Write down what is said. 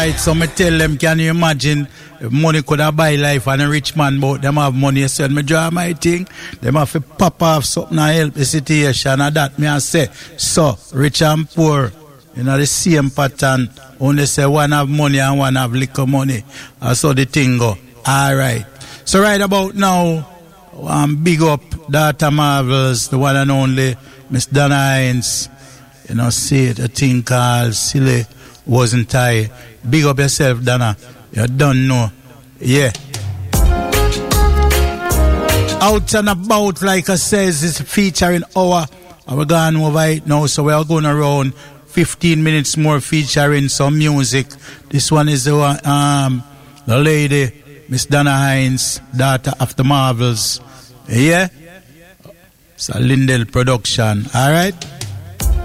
Alright, so me tell them, can you imagine if money could have buy life and a rich man, but them have money, so me draw my thing, them have to pop off something and help the situation, and that me I say, so, rich and poor, you know, the same pattern, only say one have money and one have little money, that's how the thing go. Alright, so right about now, big up Data Marvels, the one and only Miss Donna Hines, you know, see it, a thing called Silly Wasn't I. Big up yourself, Donna. You don't know. Yeah. Out and About, like I says, is featuring our. We're going over it now, so we're going around 15 minutes more featuring some music. This one is the lady, Miss Donna Hines, Daughter of the Marvels. Yeah? It's a Lindell production. All right?